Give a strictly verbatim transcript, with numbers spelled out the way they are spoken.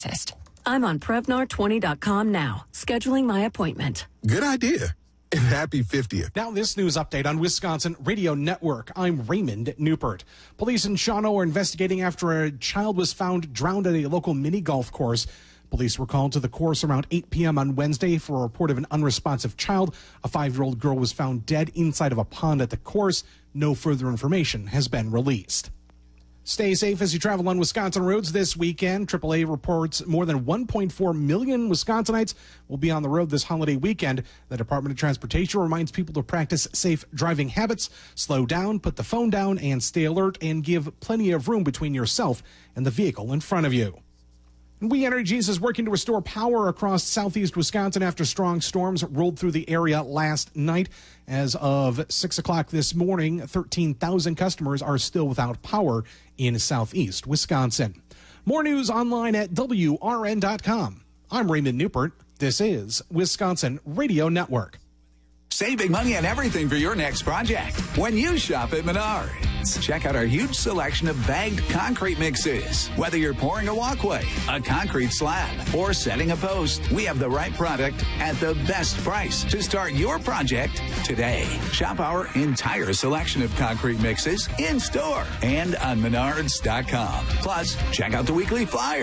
Test. I'm on Prevnar twenty dot com now, scheduling my appointment. Good idea. And happy fiftieth. Now this news update on Wisconsin Radio Network. I'm Raymond Newport. Police in Shawano are investigating after a child was found drowned at a local mini golf course. Police were called to the course around eight p.m. on Wednesday for a report of an unresponsive child. A five-year-old girl was found dead inside of a pond at the course. No further information has been released. Stay safe as you travel on Wisconsin roads this weekend. triple A reports more than one point four million Wisconsinites will be on the road this holiday weekend. The Department of Transportation reminds people to practice safe driving habits, slow down, put the phone down, and stay alert, and give plenty of room between yourself and the vehicle in front of you. We Energies is working to restore power across southeast Wisconsin after strong storms rolled through the area last night. As of six o'clock this morning, thirteen thousand customers are still without power in southeast Wisconsin. More news online at W R N dot com. I'm Raymond Newport. This is Wisconsin Radio Network. Save big money on everything for your next project when you shop at Menards. Check out our huge selection of bagged concrete mixes. Whether you're pouring a walkway, a concrete slab, or setting a post, we have the right product at the best price to start your project today. Shop our entire selection of concrete mixes in store and on Menards dot com. Plus, check out the weekly flyer.